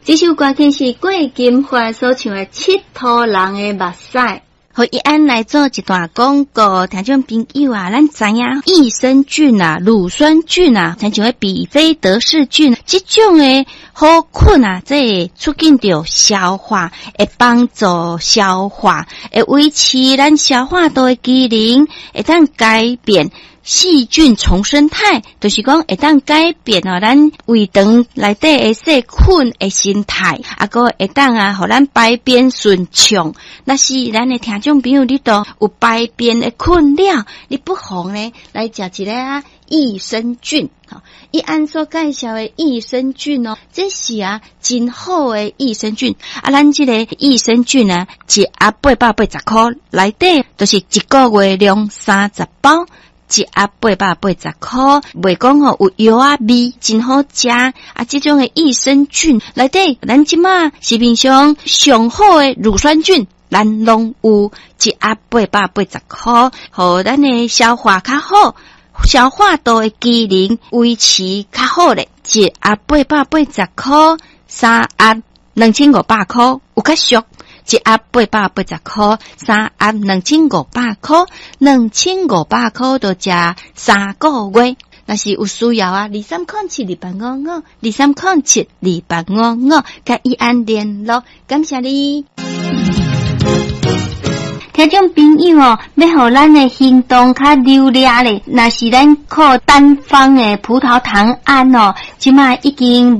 这首歌曲是郭金华所唱的《佚佗人的目屎》。 和一安来做一段广告，听众朋友啊，咱知影益生菌啊、乳酸菌啊，像像比菲德氏菌，这种的好菌啊，这会促进着消化，会帮助消化，会维持咱消化道的机能，会当改变细菌重生态，就是讲会当改变咱胃肠内底的细菌的形态，个会当互咱排便顺畅。那是咱的听众朋友，你都有排便的困扰，你不妨呢来食一个益生菌。一安所介绍的益生菌这是真好的益生菌。咱这个益生菌一盒880块，内底就是一个月量30包。一盒880块，袂讲有药味，真好食。这种的益生菌内底，咱即马市面上上好的乳酸菌，咱拢有一盒880块，互咱的消化较好，消化道的机能维持较好咧。一盒880块，3盒2500块，有较俗。一盒880块，3盒2500块，2500块就食3个月。若是有需要23072855，23072855，甲一安联络，感谢你。 听众朋友要互咱的行动较流利咧，若是咱靠单方的葡萄糖胺即马已经